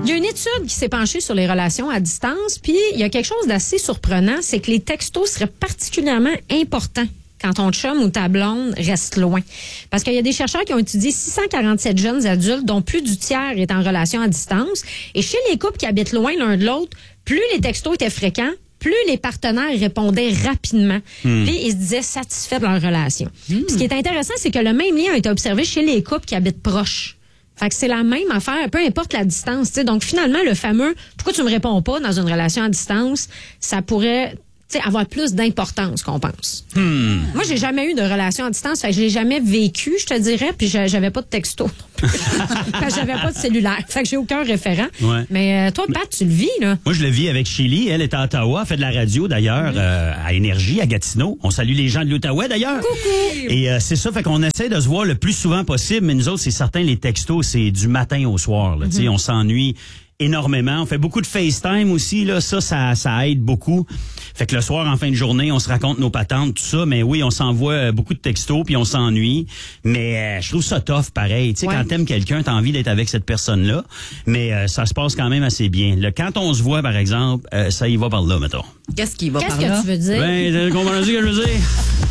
Il y a une étude qui s'est penchée sur les relations à distance, puis il y a quelque chose d'assez surprenant, c'est que les textos seraient particulièrement importants quand ton chum ou ta blonde reste loin. Parce qu'il y a des chercheurs qui ont étudié 647 jeunes adultes, dont plus du tiers est en relation à distance. Et chez les couples qui habitent loin l'un de l'autre, plus les textos étaient fréquents, plus les partenaires répondaient rapidement. Puis ils se disaient satisfaits de leur relation. Puis ce qui est intéressant, c'est que le même lien a été observé chez les couples qui habitent proches. Fait que c'est la même affaire, peu importe la distance. T'sais. Donc finalement, le fameux « pourquoi tu me réponds pas » dans une relation à distance, ça pourrait avoir plus d'importance qu'on pense. Moi, j'ai jamais eu de relation à distance, fait que je l'ai jamais vécu, je te dirais, puis j'avais pas de texto. J'avais pas de cellulaire, fait que j'ai aucun référent. Ouais. Mais toi, Pat, tu le vis, là. Moi, je le vis avec Shelly. Elle est à Ottawa, fait de la radio, d'ailleurs, à Énergie, à Gatineau. On salue les gens de l'Outaouais, d'ailleurs. Coucou! Et c'est ça, fait qu'on essaie de se voir le plus souvent possible, mais nous autres, c'est certain, les textos, c'est du matin au soir. Là, on s'ennuie énormément. On fait beaucoup de FaceTime aussi, là. Ça aide beaucoup. Fait que le soir, en fin de journée, on se raconte nos patentes, tout ça. Mais oui, on s'envoie beaucoup de textos, puis on s'ennuie. Mais je trouve ça tough, pareil. Tu sais, quand t'aimes quelqu'un, t'as envie d'être avec cette personne-là. Mais ça se passe quand même assez bien. Quand on se voit, par exemple, ça y va par là, mettons. Qu'est-ce qui va par là? Qu'est-ce que tu veux dire? Ben, tu comprends ce que je veux dire?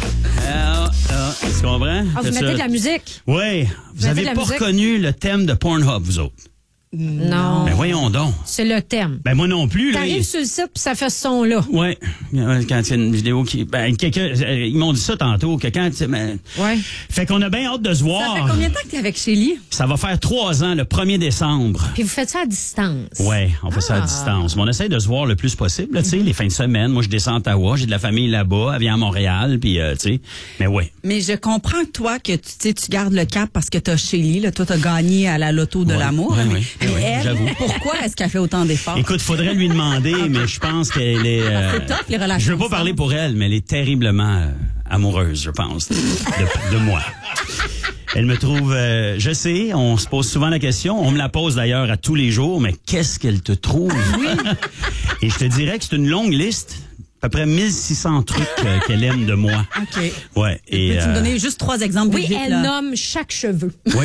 Tu comprends? Ah, vous mettez de la musique? Oui. Vous avez pas reconnu le thème de Pornhub, vous autres? Non. Ben voyons donc. C'est le thème. Ben moi non plus. T'arrives sur le site puis ça fait ce son-là. Ouais. Quand il y a une vidéo qui... Ben quelqu'un... Ils m'ont dit ça tantôt, que quand... Ouais. Fait qu'on a bien hâte de se voir. Ça fait combien de temps que t'es avec Shelly? Ça va faire 3 ans, le 1er décembre. Puis vous faites ça à distance. Ouais, on fait ça à distance. Mais on essaie de se voir le plus possible, tu sais, les fins de semaine. Moi, je descends à Ottawa, j'ai de la famille là-bas, elle vient à Montréal, puis tu sais... Mais ouais. Mais je comprends que toi, que tu gardes le cap parce que t'as Shelly, là, toi, t'as gagné à la loto de l'amour. Ouais, mais elle, j'avoue. Pourquoi est-ce qu'elle fait autant d'efforts? Écoute, faudrait lui demander, mais je pense qu'elle est... c'est top, les relations. Je veux pas parler pour elle, mais elle est terriblement amoureuse, je pense, de moi. Elle me trouve... je sais, on se pose souvent la question. On me la pose d'ailleurs à tous les jours, mais qu'est-ce qu'elle te trouve? Oui. Et je te dirais que c'est une longue liste. À peu près 1600 trucs qu'elle aime de moi. OK. Ouais. Et, peux-tu me donner juste 3 exemples? Oui, vite, elle nomme chaque cheveu. Oui,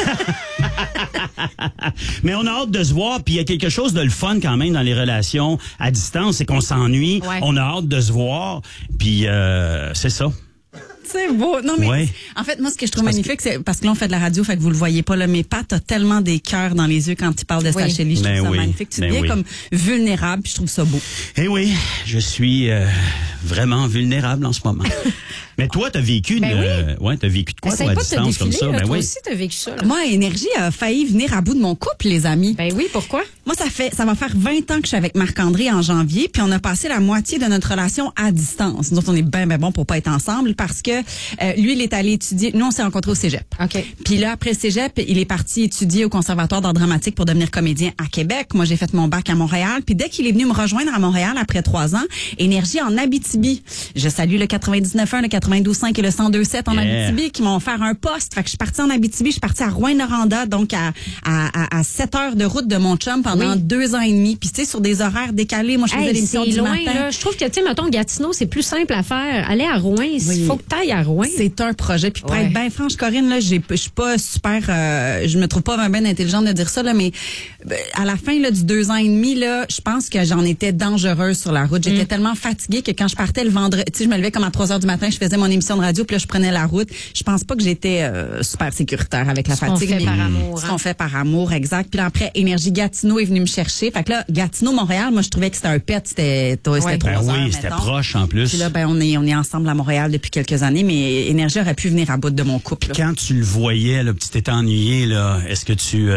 Mais on a hâte de se voir, puis il y a quelque chose de le fun quand même dans les relations à distance, c'est qu'on s'ennuie, on a hâte de se voir, puis c'est ça. C'est beau. Non, mais en fait, moi, ce que je trouve magnifique, c'est parce que là, on fait de la radio, fait que vous le voyez pas, là, mais Pat a tellement des cœurs dans les yeux quand il parle de sa Shelly. Je trouve ça magnifique. Tu deviens comme vulnérable, puis je trouve ça beau. Eh oui, je suis vraiment vulnérable en ce moment. Mais toi, t'as vécu t'as vécu de quoi, toi, à distance comme ça? Là, toi aussi, t'as vécu ça. Là. Moi, Énergie a failli venir à bout de mon couple, les amis. Ben oui, pourquoi? Moi, ça va faire 20 ans que je suis avec Marc-André en janvier, puis on a passé la moitié de notre relation à distance. Nous, on est bien bon pour pas être ensemble parce que lui, il est allé étudier. Nous, on s'est rencontrés au cégep. OK. Puis là, après le cégep, il est parti étudier au Conservatoire d'art dramatique pour devenir comédien à Québec. Moi, j'ai fait mon bac à Montréal. Puis dès qu'il est venu me rejoindre à Montréal après 3 ans, Énergie en Abitibi. Je salue le 99.1, le 92.5 et le 102.7 en Abitibi qui m'ont offert un poste. Fait que je suis partie en Abitibi, je suis partie à Rouyn-Noranda, donc à 7 heures de route de mon chum pendant 2 ans et demi. Puis tu sais, sur des horaires décalés, moi je faisais l'émission du loin, matin. Là. Je trouve que, tu sais, mettons, Gatineau, c'est plus simple à faire. Aller à Rouen, il faut que tu ailles à Rouen. C'est un projet. Puis pour être bien franche, Corinne, là, je suis pas super, je me trouve pas bien intelligente de dire ça, là, mais à la fin là, du 2 ans et demi, là, je pense que j'en étais dangereuse sur la route. J'étais tellement fatiguée que quand je partais le vendredi, tu sais, je me levais comme à 3 heures du matin, je faisais mon émission de radio, puis là, je prenais la route. Je pense pas que j'étais super sécuritaire avec la fatigue. Ce qu'on fait par amour. Ce qu'on fait par amour, exact. Puis là, après, Énergie Gatineau est venu me chercher. Fait que là, Gatineau, Montréal, moi, je trouvais que c'était un pet. C'était 3 heures, oui, c'était proche en plus. Puis là, on est ensemble à Montréal depuis quelques années, mais Énergie aurait pu venir à bout de mon couple. Là. Quand tu le voyais, là, tu t'étais ennuyé, là, est-ce que tu...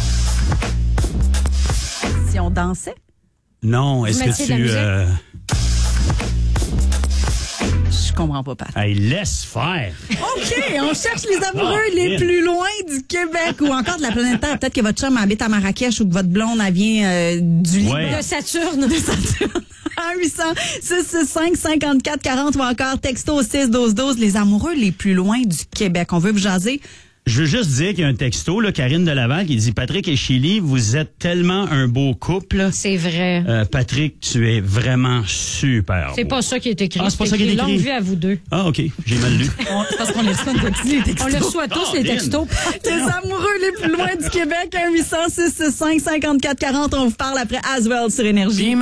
Si on dansait? Non, est-ce que tu... Je comprends pas, Pat. Hey, laisse faire. OK, on cherche les amoureux les plus loin du Québec ou encore de la planète Terre. Peut-être que votre chum habite à Marrakech ou que votre blonde, elle vient du Liban. De Saturne. De Saturne. 1-800-665-5440 ou encore texto au 6-12-12. Les amoureux les plus loin du Québec. On veut vous jaser Je veux juste dire qu'il y a un texto, là, Karine de Laval, qui dit « Patrick et Chili, vous êtes tellement un beau couple. » C'est vrai. Patrick, tu es vraiment super C'est beau. pas ça qui est écrit. Ah, c'est pas ça qui est écrit. Longue vie à vous deux. Ah, OK. J'ai mal lu. C'est parce qu'on les reçoit les textos. On les reçoit tous, les textos. Les amoureux les plus loin du Québec, 1-800-665-5440. On vous parle après Aswell sur Énergie.